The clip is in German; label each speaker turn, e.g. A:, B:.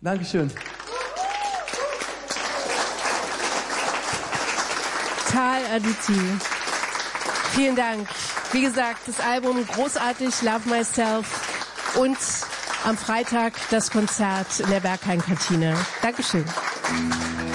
A: Dankeschön.
B: Tal Aditi. Vielen Dank. Wie gesagt, das Album großartig, Love Myself und am Freitag das Konzert in der Berghain-Kantine. Dankeschön.